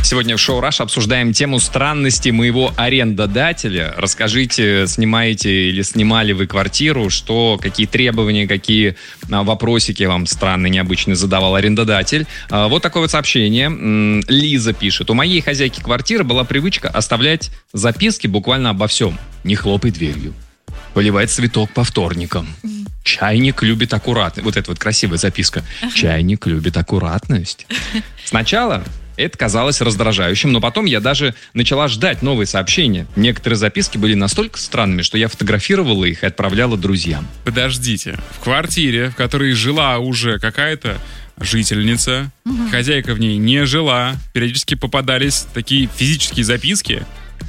Сегодня в шоу «Раш» обсуждаем тему странности моего арендодателя. Расскажите, снимаете или снимали вы квартиру, какие требования, какие вопросики вам странные, необычные задавал арендодатель. Вот такое вот сообщение. Лиза пишет. У моей хозяйки квартиры была привычка оставлять записки буквально обо всем. Не хлопай дверью. Поливать цветок по вторникам. Чайник любит аккуратность. Вот эта вот красивая записка. Чайник любит аккуратность. Сначала это казалось раздражающим, но потом я даже начала ждать новые сообщения. Некоторые записки были настолько странными, что я фотографировала их и отправляла друзьям. Подождите, в квартире, в которой жила уже какая-то жительница, хозяйка в ней не жила, периодически попадались такие физические записки?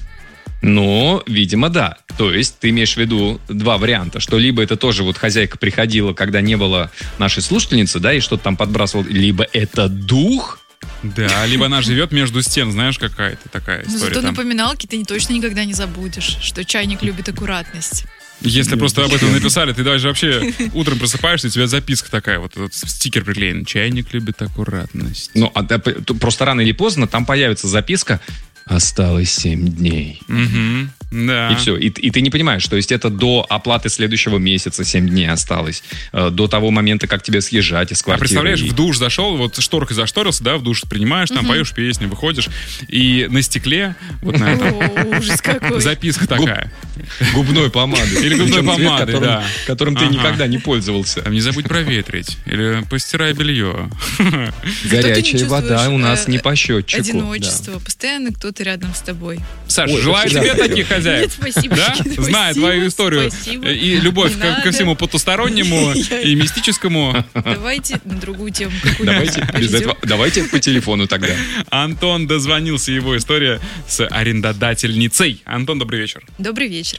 Ну, видимо, да. То есть ты имеешь в виду два варианта, что либо это тоже вот хозяйка приходила, когда не было нашей слушательницы, да, и что-то там подбрасывал, либо это дух. Да, либо она живет между стен, знаешь, какая-то такая история. Зато там. напоминалки ты точно никогда не забудешь, что чайник любит аккуратность. Если просто об этом написали, ты даже вообще утром просыпаешься, и у тебя записка такая, вот этот стикер приклеен. Чайник любит аккуратность. Ну, просто рано или поздно там появится записка «Осталось 7 дней». Угу, да. И все. И ты не понимаешь, то есть это до оплаты следующего месяца 7 дней осталось. До того момента, как тебе съезжать из квартиры. А представляешь, в душ зашел, вот шторкой зашторился, да, в душ принимаешь, там поешь песню, выходишь, и на стекле вот на этом Ужас какой. записка такая. Губной помадой. Или губной помадой, да. Которым ты никогда не пользовался. Там не забудь проветрить. Или постирай белье. Горячая вода у нас не по счетчику. Одиночество. Постоянно кто-то рядом с тобой. Саша, желаю тебе таких хозяев. Нет, спасибо. Да? Зная твою историю и любовь ко всему потустороннему и мистическому. Давайте на другую тему. Давайте по телефону тогда. Антон дозвонился, его история с арендодательницей. Антон, добрый вечер. Добрый вечер.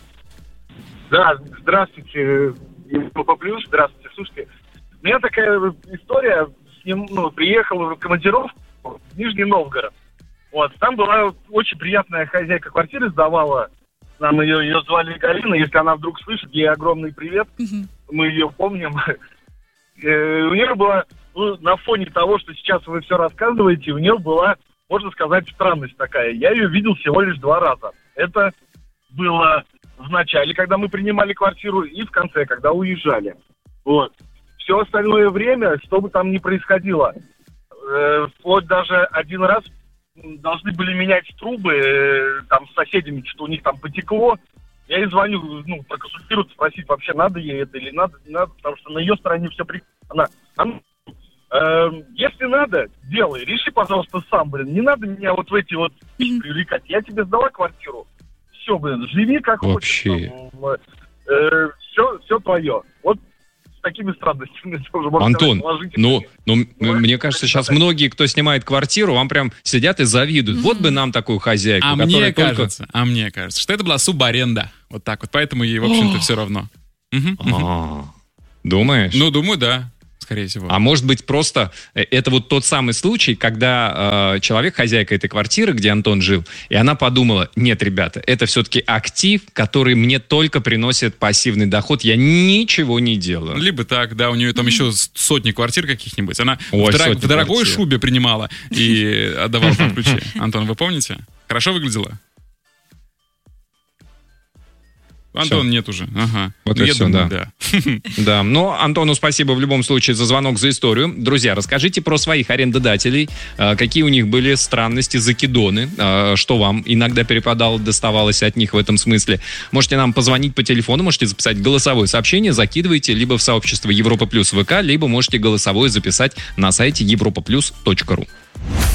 Да, здравствуйте, Европа Плюс, здравствуйте, слушайте. У меня такая история, приехал в командировку в Нижний Новгород. Вот, там была очень приятная хозяйка квартиры, сдавала, нам ее звали Галина, если она вдруг слышит, ей огромный привет, мы ее помним. У нее была, на фоне того, что сейчас вы все рассказываете, у нее была, можно сказать, странность такая. Я ее видел всего лишь 2 раза. Это было в начале, когда мы принимали квартиру, и в конце, когда уезжали. Вот. Все остальное время, что бы там ни происходило, вплоть даже один раз должны были менять трубы там с соседями, что у них там потекло. Я ей звоню, проконсультироваться, спросить, вообще надо ей это или надо, потому что на ее стороне все прекрасно. Если надо, делай, реши, пожалуйста, сам, не надо меня вот в эти вот привлекать. Я тебе сдала квартиру, все, живи как вообще. Хочешь. Все твое. Вот с такими странностями тоже можно Антон, сказать, мне кажется, сейчас многие, кто снимает квартиру, вам прям сидят и завидуют. Вот бы нам такую хозяйку. Мне кажется, что это была субаренда. Вот так вот. Поэтому ей, в общем-то, все равно. Думаешь? Думаю, да. Скорее всего. А может быть, просто это вот тот самый случай, когда человек, хозяйка этой квартиры, где Антон жил, и она подумала, нет, ребята, это все-таки актив, который мне только приносит пассивный доход, я ничего не делаю. Либо так, да, у нее там еще сотни квартир каких-нибудь. Она в дорогой шубе принимала и отдавала под ключи. Антон, вы помните? Хорошо выглядела? Антон нет уже. Ага. Вот и все, да. Да. Но Антону спасибо в любом случае за звонок, за историю. Друзья, расскажите про своих арендодателей, какие у них были странности, закидоны, что вам иногда перепадало, доставалось от них в этом смысле. Можете нам позвонить по телефону, можете записать голосовое сообщение, закидывайте либо в сообщество Европа Плюс ВК, либо можете голосовое записать на сайте europaplus.ru.